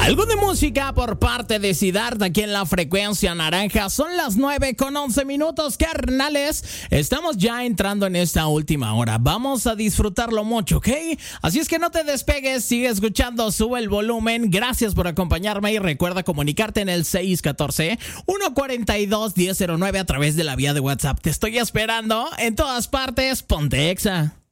Algo de música por parte de Siddhartha aquí en la frecuencia naranja. Son las 9:11, carnales. Estamos ya entrando en esta última hora. Vamos a disfrutarlo mucho, ¿ok? Así es que no te despegues, sigue escuchando, sube el volumen. Gracias por acompañarme y recuerda comunicarte en el 614-142-1009 a través de la vía de WhatsApp. Te estoy esperando en todas partes. Ponte Exa.